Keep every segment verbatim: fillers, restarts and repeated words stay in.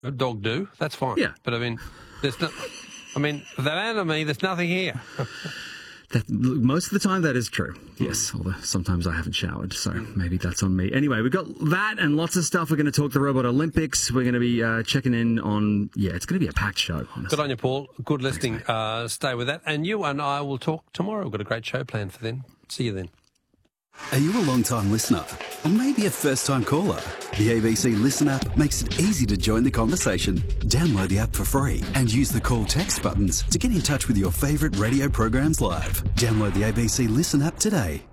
A dog do, that's fine. Yeah. But I mean, there's no, I mean, that enemy, there's nothing here. That, most of the time that is true, yes, although sometimes I haven't showered, so maybe that's on me. Anyway, we've got that and lots of stuff. We're going to talk the Robot Olympics. We're going to be uh, checking in on, yeah, it's going to be a packed show, honestly. Good on you, Paul. Good listening. Thanks, uh, stay with that. And you and I will talk tomorrow. We've got a great show planned for then. See you then. Are you a long-time listener? Or maybe a first-time caller? The A B C Listen app makes it easy to join the conversation. Download the app for free and use the call text buttons to get in touch with your favourite radio programs live. Download the A B C Listen app today.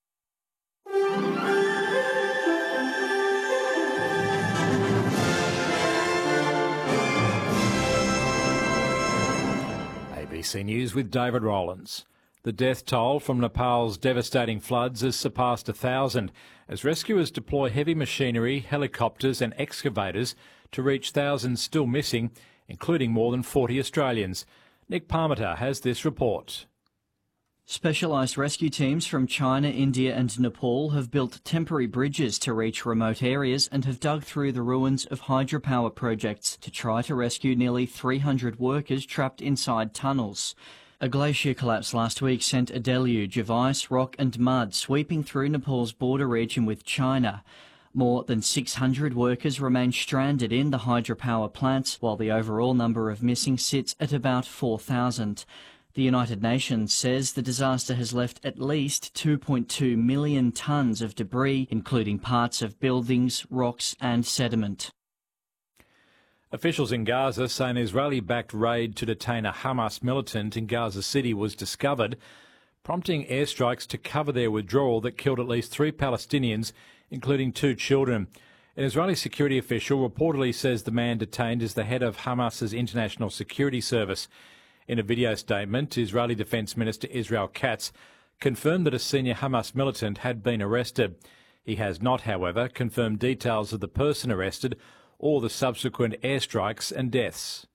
A B C News with David Rowlands. The death toll from Nepal's devastating floods has surpassed a thousand as rescuers deploy heavy machinery, helicopters and excavators to reach thousands still missing, including more than forty Australians. Nick Parmiter has this report. Specialised rescue teams from China, India and Nepal have built temporary bridges to reach remote areas and have dug through the ruins of hydropower projects to try to rescue nearly three hundred workers trapped inside tunnels. A glacier collapse last week sent a deluge of ice, rock and mud sweeping through Nepal's border region with China. More than six hundred workers remain stranded in the hydropower plants, while the overall number of missing sits at about four thousand. The United Nations says the disaster has left at least two point two million tonnes of debris, including parts of buildings, rocks and sediment. Officials in Gaza say an Israeli-backed raid to detain a Hamas militant in Gaza City was discovered, prompting airstrikes to cover their withdrawal that killed at least three Palestinians, including two children. An Israeli security official reportedly says the man detained is the head of Hamas's International Security Service. In a video statement, Israeli Defence Minister Israel Katz confirmed that a senior Hamas militant had been arrested. He has not, however, confirmed details of the person arrested or the subsequent airstrikes and deaths.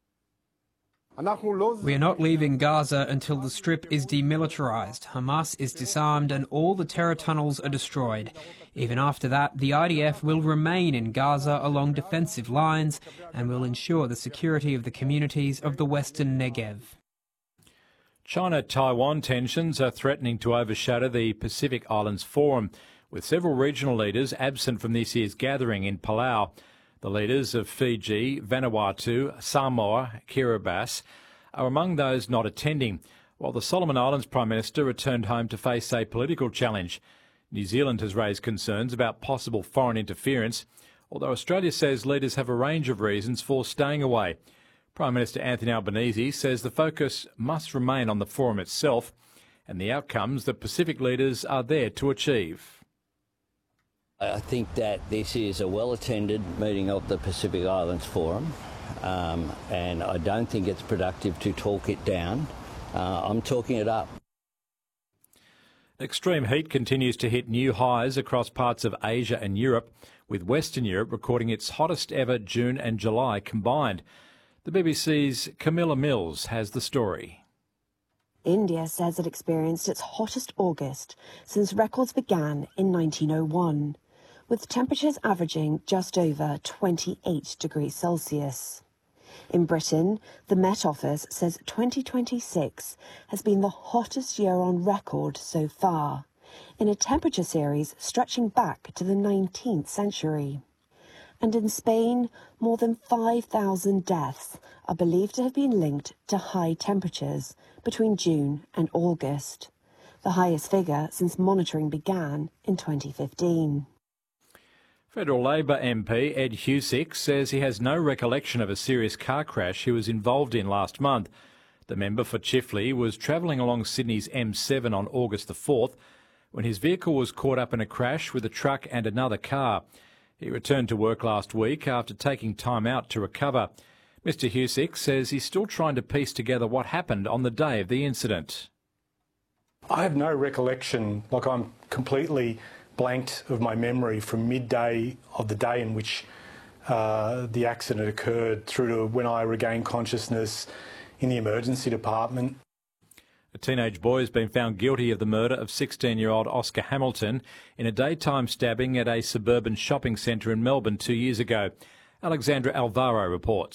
We are not leaving Gaza until the Strip is demilitarised, Hamas is disarmed and all the terror tunnels are destroyed. Even after that, the I D F will remain in Gaza along defensive lines and will ensure the security of the communities of the western Negev. China-Taiwan tensions are threatening to overshadow the Pacific Islands Forum, with several regional leaders absent from this year's gathering in Palau. The leaders of Fiji, Vanuatu, Samoa, Kiribati are among those not attending, while the Solomon Islands Prime Minister returned home to face a political challenge. New Zealand has raised concerns about possible foreign interference, although Australia says leaders have a range of reasons for staying away. Prime Minister Anthony Albanese says the focus must remain on the forum itself and the outcomes that Pacific leaders are there to achieve. I think that this is a well-attended meeting of the Pacific Islands Forum, um, and I don't think it's productive to talk it down. Uh, I'm talking it up. Extreme heat continues to hit new highs across parts of Asia and Europe, with Western Europe recording its hottest ever June and July combined. The B B C's Camilla Mills has the story. India says it experienced its hottest August since records began in nineteen oh one, with temperatures averaging just over twenty-eight degrees Celsius. In Britain, the Met Office says twenty twenty-six has been the hottest year on record so far, in a temperature series stretching back to the nineteenth century. And in Spain, more than five thousand deaths are believed to have been linked to high temperatures between June and August, the highest figure since monitoring began in twenty fifteen. Federal Labor M P Ed Husick says he has no recollection of a serious car crash he was involved in last month. The member for Chifley was travelling along Sydney's M seven on August the fourth when his vehicle was caught up in a crash with a truck and another car. He returned to work last week after taking time out to recover. Mister Husick says he's still trying to piece together what happened on the day of the incident. I have no recollection, like I'm completely blanked of my memory from midday of the day in which uh, the accident occurred through to when I regained consciousness in the emergency department. A teenage boy has been found guilty of the murder of sixteen-year-old Oscar Hamilton in a daytime stabbing at a suburban shopping centre in Melbourne two years ago. Alexandra Alvaro reports.